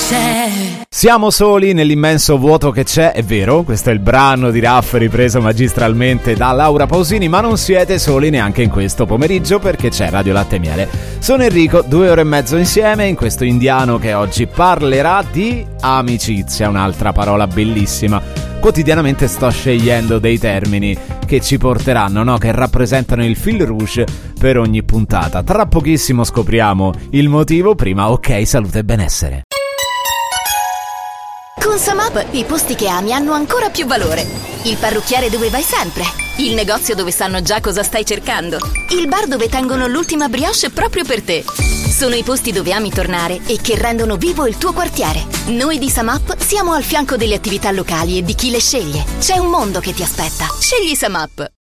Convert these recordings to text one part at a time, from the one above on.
c'è. Siamo soli nell'immenso vuoto che c'è, è vero, questo è il brano di Raff ripreso magistralmente da Laura Pausini, ma non siete soli neanche in questo pomeriggio perché c'è Radio Latte e Miele. Sono Enrico, 2 ore e mezzo insieme in questo indiano che oggi parlerà di amicizia, un'altra parola bellissima. Quotidianamente sto scegliendo dei termini che ci porteranno, no? Che rappresentano il fil rouge per ogni puntata. Tra pochissimo scopriamo il motivo, prima ok, salute e benessere. Con Samap i posti che ami hanno ancora più valore. Il parrucchiere dove vai sempre. Il negozio dove sanno già cosa stai cercando. Il bar dove tengono l'ultima brioche proprio per te. Sono i posti dove ami tornare e che rendono vivo il tuo quartiere. Noi di Samap siamo al fianco delle attività locali e di chi le sceglie. C'è un mondo che ti aspetta. Scegli Samap.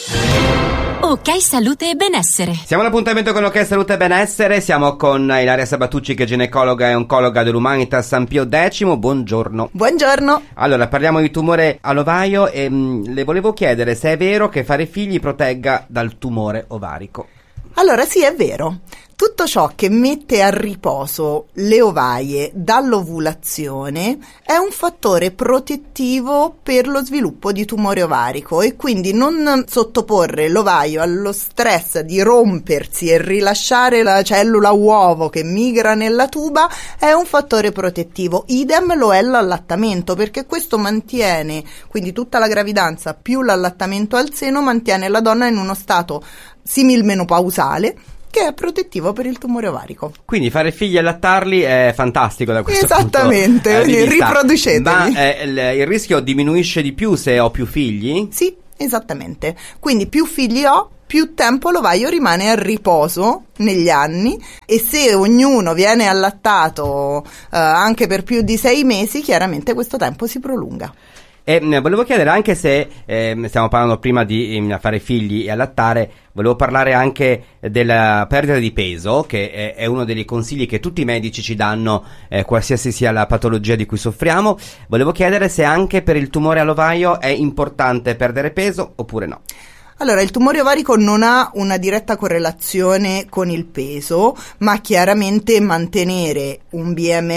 Ok, salute e benessere. Siamo all'appuntamento con Ok, salute e benessere. Siamo con Ilaria Sabatucci, che è ginecologa e oncologa dell'Umanitas San Pio X. Buongiorno. Buongiorno. Allora, parliamo di tumore all'ovaio e le volevo chiedere se è vero che fare figli protegga dal tumore ovarico. Allora sì, è vero. Tutto ciò che mette a riposo le ovaie dall'ovulazione è un fattore protettivo per lo sviluppo di tumore ovarico e quindi non sottoporre l'ovaio allo stress di rompersi e rilasciare la cellula uovo che migra nella tuba è un fattore protettivo. Idem lo è l'allattamento, perché questo mantiene, quindi tutta la gravidanza più l'allattamento al seno mantiene la donna in uno stato similmenopausale, che è protettivo per il tumore ovarico. Quindi fare figli e allattarli è fantastico da questo Esattamente, punto quindi di vista. riproducetevi. Ma il rischio diminuisce di più se ho più figli? Sì, esattamente. Quindi più figli ho, più tempo l'ovaio rimane a riposo negli anni, e se ognuno viene allattato anche per più di 6 mesi, chiaramente questo tempo si prolunga. E volevo chiedere anche se, stiamo parlando prima di fare figli e allattare, volevo parlare anche della perdita di peso, che è uno dei consigli che tutti i medici ci danno, qualsiasi sia la patologia di cui soffriamo. Volevo chiedere se anche per il tumore all'ovaio è importante perdere peso oppure no. Allora, il tumore ovarico non ha una diretta correlazione con il peso, ma chiaramente mantenere un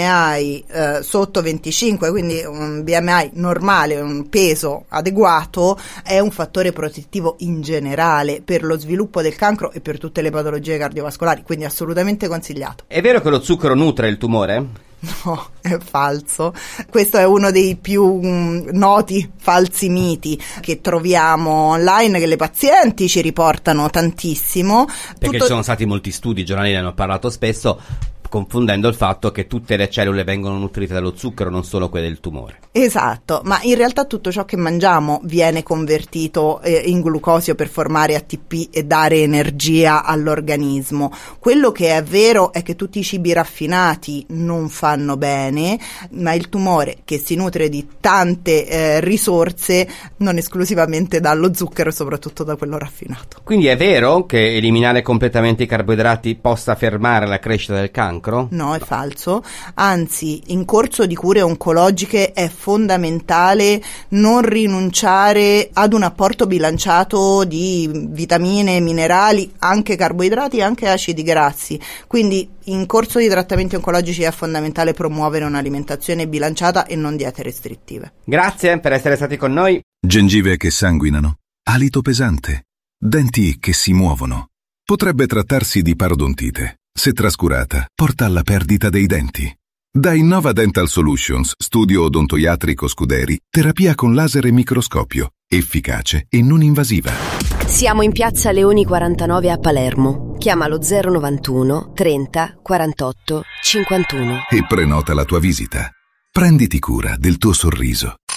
BMI sotto 25, quindi un BMI normale, un peso adeguato, è un fattore protettivo in generale per lo sviluppo del cancro e per tutte le patologie cardiovascolari, quindi assolutamente consigliato. È vero che lo zucchero nutre il tumore? No, è falso. Questo è uno dei più noti falsi miti che troviamo online, che le pazienti ci riportano tantissimo. Perché ci sono stati molti studi, i giornali ne hanno parlato spesso, confondendo il fatto che tutte le cellule vengono nutrite dallo zucchero, non solo quelle del tumore. Esatto, ma in realtà tutto ciò che mangiamo viene convertito in glucosio per formare ATP e dare energia all'organismo. Quello che è vero è che tutti i cibi raffinati non fanno bene, ma il tumore, che si nutre di tante risorse, non esclusivamente dallo zucchero, soprattutto da quello raffinato. Quindi è vero che eliminare completamente i carboidrati possa fermare la crescita del cancro? No, è falso. Anzi, in corso di cure oncologiche è fondamentale non rinunciare ad un apporto bilanciato di vitamine, minerali, anche carboidrati e anche acidi grassi. Quindi in corso di trattamenti oncologici è fondamentale promuovere un'alimentazione bilanciata e non diete restrittive. Grazie per essere stati con noi. Gengive che sanguinano, alito pesante, denti che si muovono. Potrebbe trattarsi di parodontite. Se trascurata, porta alla perdita dei denti. Da Innova Dental Solutions, studio odontoiatrico Scuderi, terapia con laser e microscopio, efficace e non invasiva. Siamo in piazza Leoni 49 a Palermo. Chiamalo 091 30 48 51 e prenota la tua visita. Prenditi cura del tuo sorriso.